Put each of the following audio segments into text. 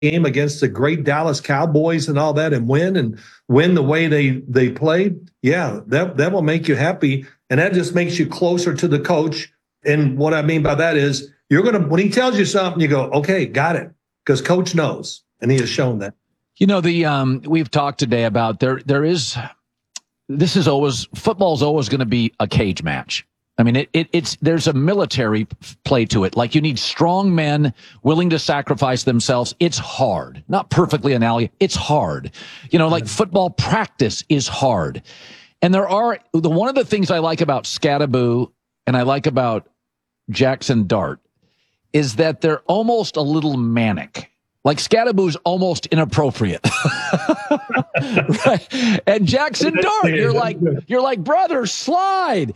game against the great Dallas Cowboys and all that and win the way they played, yeah, that will make you happy. And that just makes you closer to the coach. And what I mean by that is when he tells you something, you go, okay, got it. Because coach knows, and he has shown that. We've talked today about football's always going to be a cage match. I mean, there's a military play to it. Like, you need strong men willing to sacrifice themselves. It's hard. Not perfectly analogous. It's hard. Like football practice is hard. And one of the things I like about Scadaboo and I like about Jackson Dart is that they're almost a little manic. Like, Scadaboo's almost inappropriate. Right? And Jackson Dart, you're like, brother, slide.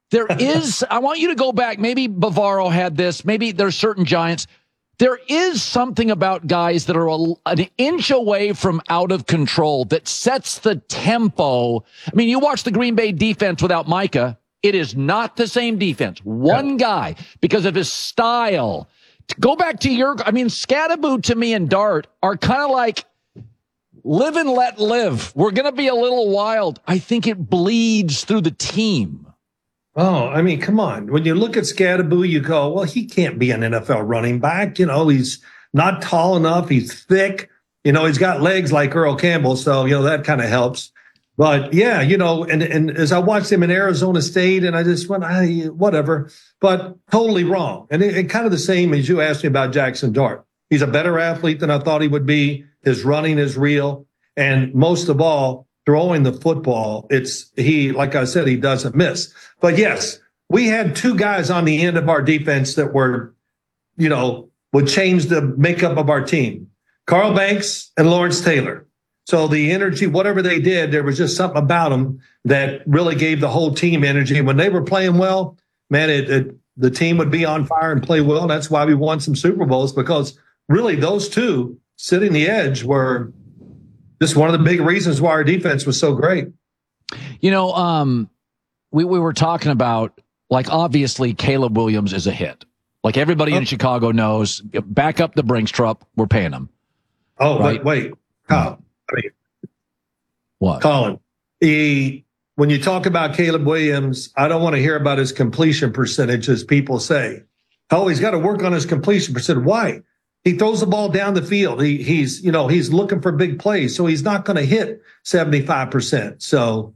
I want you to go back. Maybe Bavaro had this. Maybe there's certain Giants. There is something about guys that are an inch away from out of control that sets the tempo. I mean, you watch the Green Bay defense without Micah. It is not the same defense. One guy, because of his style. Go back to Scadaboo to me and Dart are kind of like live and let live. We're going to be a little wild. I think it bleeds through the team. Oh, I mean, come on. When you look at Scadaboo, you go, well, he can't be an NFL running back. He's not tall enough. He's thick. He's got legs like Earl Campbell. So, that kind of helps. But yeah, and as I watched him in Arizona State, and I just went, whatever, but totally wrong. And it kind of the same as you asked me about Jackson Dart. He's a better athlete than I thought he would be. His running is real. And most of all, throwing the football, like I said, he doesn't miss. But yes, we had two guys on the end of our defense that were, would change the makeup of our team. Carl Banks and Lawrence Taylor. So the energy, whatever they did, there was just something about them that really gave the whole team energy. When they were playing well, man, the team would be on fire and play well. And that's why we won some Super Bowls, because really those two sitting the edge were just one of the big reasons why our defense was so great. We were talking about, like, obviously Caleb Williams is a hit. Like, everybody in Chicago knows, back up the Brinks truck, we're paying him. Oh, right? wait. Kyle. What? Colin, when you talk about Caleb Williams, I don't want to hear about his completion percentage, as people say. Oh, he's got to work on his completion percentage. Why? He throws the ball down the field. He's looking for big plays, so he's not going to hit 75%. So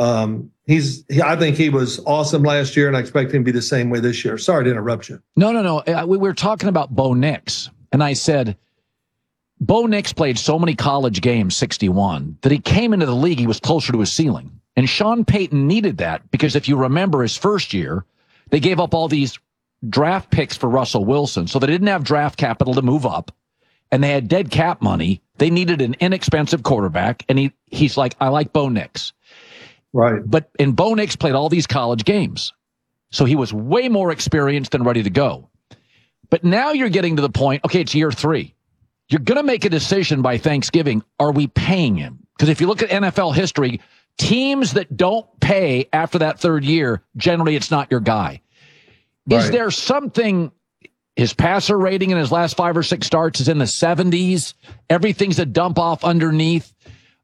I think he was awesome last year, and I expect him to be the same way this year. Sorry to interrupt you. No. We were talking about Bo Nix, and I said, Bo Nix played so many college games, 61, that he came into the league, he was closer to his ceiling. And Sean Payton needed that because if you remember his first year, they gave up all these draft picks for Russell Wilson. So they didn't have draft capital to move up, and they had dead cap money. They needed an inexpensive quarterback, and he's like, I like Bo Nix. Right. And Bo Nix played all these college games. So he was way more experienced and ready to go. But now you're getting to the point, okay, it's year 3. You're going to make a decision by Thanksgiving. Are we paying him? Because if you look at NFL history, teams that don't pay after that third year, generally it's not your guy. Right. Is there something, his passer rating in his last 5 or 6 starts is in the 70s. Everything's a dump off underneath.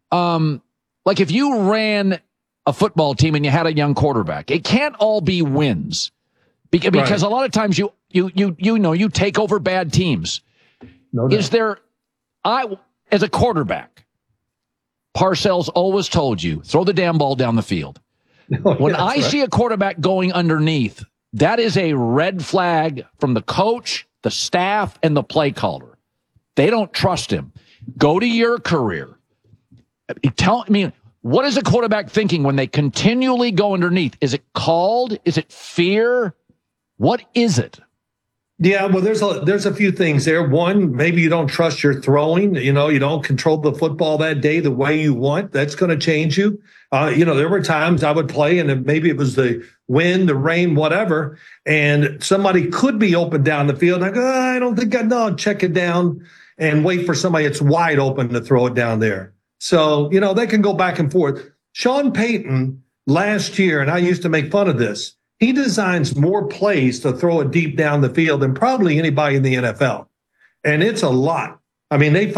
Like if you ran a football team and you had a young quarterback, it can't all be wins. Because a lot of times you take over bad teams. No doubt. Is there, as a quarterback, Parcells always told you, throw the damn ball down the field. When I see a quarterback going underneath, that is a red flag from the coach, the staff, and the play caller. They don't trust him. Go to your career. Tell me, what is a quarterback thinking when they continually go underneath? Is it called? Is it fear? What is it? Yeah, well, there's a few things there. One, maybe you don't trust your throwing. You don't control the football that day the way you want. That's going to change you. There were times I would play, and maybe it was the wind, the rain, whatever, and somebody could be open down the field. And I go, I don't think check it down and wait for somebody that's wide open to throw it down there. So, they can go back and forth. Sean Payton last year, and I used to make fun of this, he designs more plays to throw it deep down the field than probably anybody in the NFL. And it's a lot. I mean, they